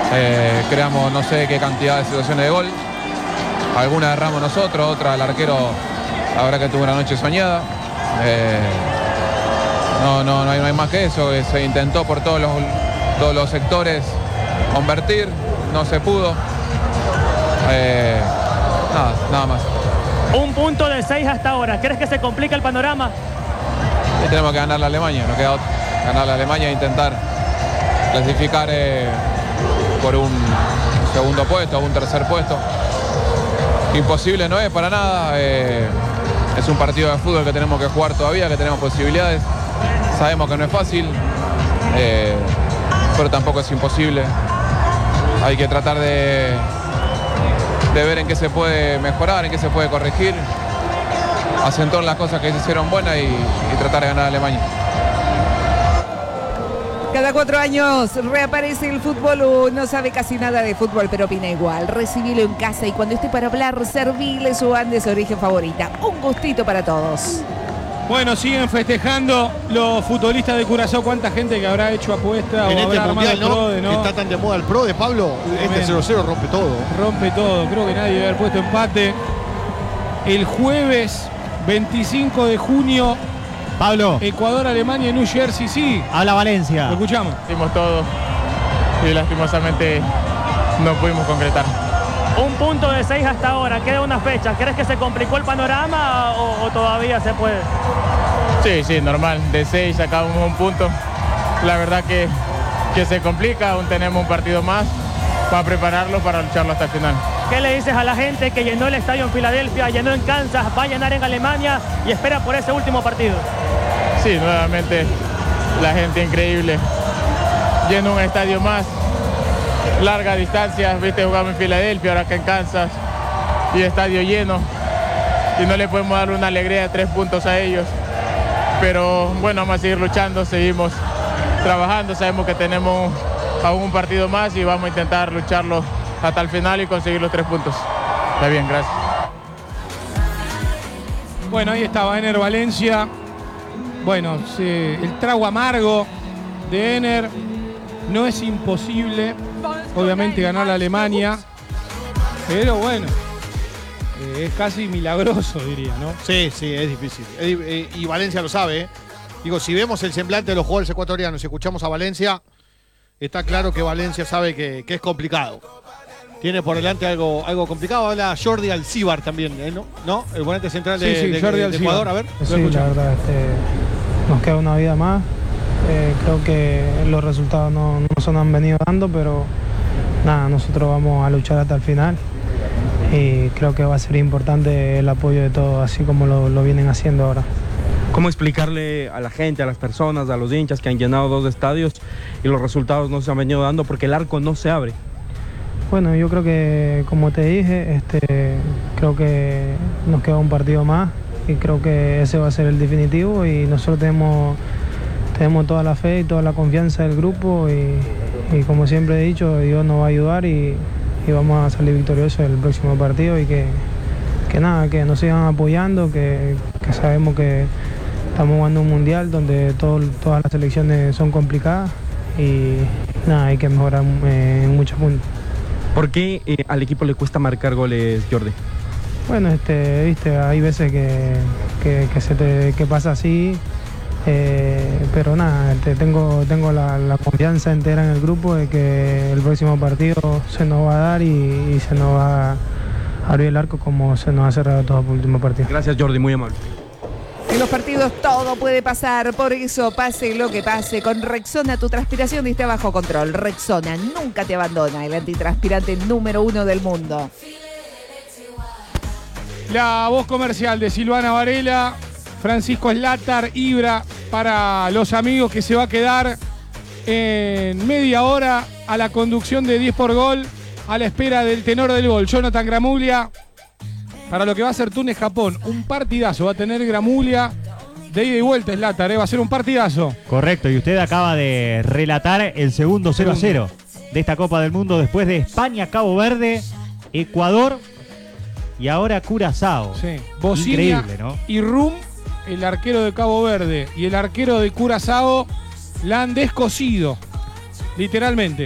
Creamos no sé qué cantidad de situaciones de gol. Algunas erramos nosotros, otras el arquero, la verdad que tuvo una noche soñada. No hay más que eso. Se intentó por todos los sectores convertir, no se pudo. Nada más. Un punto de 6 hasta ahora. ¿Crees que se complica el panorama? Y tenemos que ganar la Alemania, no queda otra. Ganar la Alemania e intentar clasificar por un segundo puesto o un tercer puesto. Imposible no es para nada. Es un partido de fútbol que tenemos que jugar todavía, que tenemos posibilidades. Sabemos que no es fácil, pero tampoco es imposible. Hay que tratar de ver en qué se puede mejorar, en qué se puede corregir, acentuar las cosas que se hicieron buenas y tratar de ganar a Alemania. Cada 4 años reaparece el fútbol. No sabe casi nada de fútbol, pero opina igual. Recibilo en casa y cuando esté para hablar, servile su Andes origen favorita. Un gustito para todos. Bueno, siguen festejando los futbolistas de Curazao. ¿Cuánta gente que habrá hecho apuesta en o este habrá mundial, armado PRODE, ¿no? Está tan de moda el PRODE, Pablo. Este 0-0 rompe todo. Rompe todo. Creo que nadie debe haber puesto empate. El jueves 25 de junio, Pablo, Ecuador-Alemania en New Jersey, sí. habla Valencia. Lo escuchamos. Hicimos todo y lastimosamente no pudimos concretar. Un punto de 6 hasta ahora. Queda una fecha. ¿Crees que se complicó el panorama o todavía se puede? Sí, normal. De 6 sacamos un punto. La verdad que se complica. Aún tenemos un partido más para prepararlo, para lucharlo hasta el final. ¿Qué le dices a la gente que llenó el estadio en Filadelfia, llenó en Kansas, va a llenar en Alemania y espera por ese último partido? Sí, nuevamente la gente increíble. Llenó un estadio más. Largas distancias, viste, jugamos en Filadelfia, ahora acá en Kansas. Y estadio lleno. Y no le podemos dar una alegría de 3 puntos a ellos. Pero bueno, vamos a seguir luchando, seguimos trabajando. Sabemos que tenemos aún un partido más y vamos a intentar lucharlo hasta el final y conseguir los 3 puntos. Está bien, gracias. Bueno, ahí estaba Ener Valencia. Bueno, el trago amargo de Ener. No es imposible, obviamente, ganar la Alemania. Pero bueno, es casi milagroso, diría, ¿no? Sí, es difícil. Y Valencia lo sabe, ¿eh? Digo, si vemos el semblante de los jugadores ecuatorianos y escuchamos a Valencia, está claro que Valencia sabe que es complicado. Tiene por delante algo complicado. Habla Jordi Alcibar también, ¿no? El volante central de Ecuador. A ver. Sí, la verdad, nos queda una vida más. Creo que los resultados no se nos han venido dando, pero nada, nosotros vamos a luchar hasta el final y creo que va a ser importante el apoyo de todos, así como lo vienen haciendo ahora. ¿Cómo explicarle a la gente, a las personas, a los hinchas que han llenado 2 estadios y los resultados no se han venido dando porque el arco no se abre? Bueno, yo creo que, como te dije, creo que nos queda un partido más y creo que ese va a ser el definitivo y nosotros tenemos toda la fe y toda la confianza del grupo y como siempre he dicho, Dios nos va a ayudar y vamos a salir victoriosos el próximo partido y que nos sigan apoyando, que sabemos que estamos jugando un mundial donde todas las selecciones son complicadas y hay que mejorar en muchos puntos. ¿Por qué al equipo le cuesta marcar goles, Jordi? Bueno, viste, hay veces que pasa así. Pero nada, tengo la confianza entera en el grupo de que el próximo partido se nos va a dar y se nos va a abrir el arco como se nos ha cerrado todo el último partido. Gracias, Jordi, muy amable. En los partidos todo puede pasar, por eso pase lo que pase. Con Rexona tu transpiración está bajo control. Rexona nunca te abandona, el antitranspirante número 1 del mundo. La voz comercial de Silvana Varela, Francisco Slatar, Ibra, para los amigos, que se va a quedar en media hora a la conducción de 10 por gol, a la espera del tenor del gol, Jonathan Gramuglia, para lo que va a ser Túnez-Japón. Un partidazo va a tener Gramuglia de ida y vuelta, Slatar, va a ser un partidazo. Correcto, y usted acaba de relatar el segundo 0-0 de esta Copa del Mundo después de España, Cabo Verde, Ecuador y ahora Curazao. Sí. Bocinia, increíble, ¿no? Y Rum, el arquero de Cabo Verde y el arquero de Curazao, la han descosido, literalmente.